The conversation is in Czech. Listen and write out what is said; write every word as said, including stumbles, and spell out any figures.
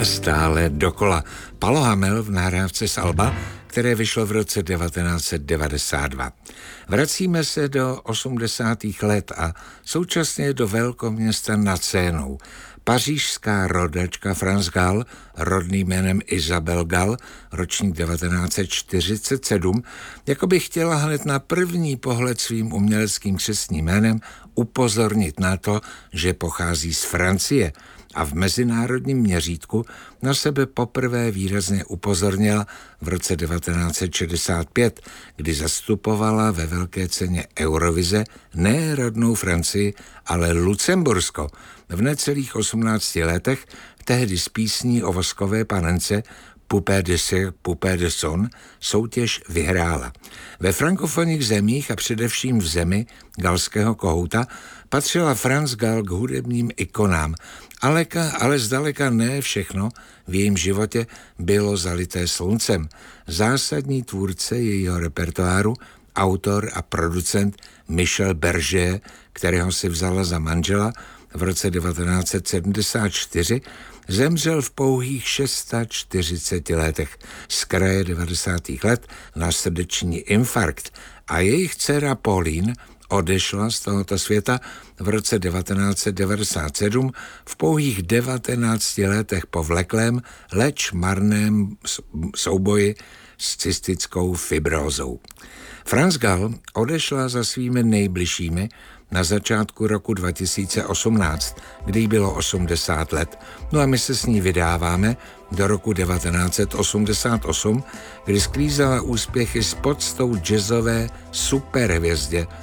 Stále dokola. Palo Hamel v nahrávce z alba, které vyšlo v roce devatenáct set devadesát dva. Vracíme se do osmdesátých let a současně do velkoměsta nad Sénou. Pařížská rodačka France Gall, rodným jménem Isabelle Gall, ročník devatenáct set čtyřicet sedm, jako by chtěla hned na první pohled svým uměleckým křestním jménem upozornit na to, že pochází z Francie, a v mezinárodním měřítku na sebe poprvé výrazně upozornila v roce devatenáct set šedesát pět, kdy zastupovala ve velké ceně Eurovize ne rodnou Francii, ale Lucembursko. V necelých osmnácti letech tehdy s písní o voskové panence Poupée de cire, Poupée de son soutěž vyhrála. Ve frankofonních zemích a především v zemi galského kohouta patřila France Gall k hudebním ikonám, ale, ale zdaleka ne všechno v jejím životě bylo zalité sluncem. Zásadní tvůrce jejího repertoáru, autor a producent Michel Berger, kterého si vzala za manžela v roce devatenáct set sedmdesát čtyři, zemřel v pouhých čtyřiceti šesti letech z kraje devadesátých let na srdeční infarkt a jejich dcera Pauline odešla z tohoto světa v roce devatenáct set devadesát sedm v pouhých devatenácti letech po vleklém, leč marném souboji s cystickou fibrózou. France Gall odešla za svými nejbližšími na začátku roku dva tisíce osmnáct, kdy jí bylo osmdesát let. No a my se s ní vydáváme do roku devatenáct set osmdesát osm, kdy sklízela úspěchy s poctou jazzové superhvězdě